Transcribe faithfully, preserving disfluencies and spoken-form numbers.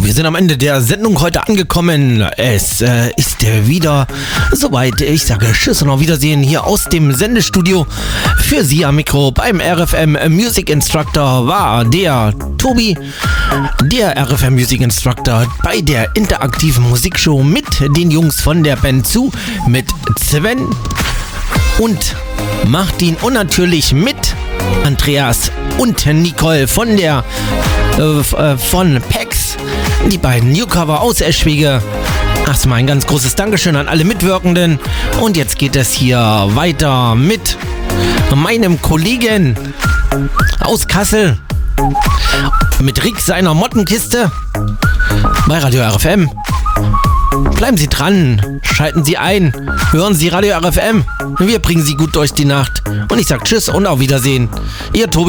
wir sind am Ende der Sendung heute angekommen. Es äh, ist äh, wieder soweit. Ich sage Tschüss und auf Wiedersehen hier aus dem Sendestudio. Für Sie am Mikro beim R F M Music Instructor war der Tobi, der R F M Music Instructor bei der interaktiven Musikshow mit den Jungs von der Band Zu, mit Sven und Martin und natürlich mit Andreas und Nicole von der äh, von Pex, die beiden Newcomer aus Eschwege. Erstmal ein ganz großes Dankeschön an alle Mitwirkenden. Und jetzt geht es hier weiter mit meinem Kollegen aus Kassel, mit Rick seiner Mottenkiste bei Radio R F M. Bleiben Sie dran, schalten Sie ein, hören Sie Radio R F M. Wir bringen Sie gut durch die Nacht. Und ich sag Tschüss und auf Wiedersehen. Ihr Tobi.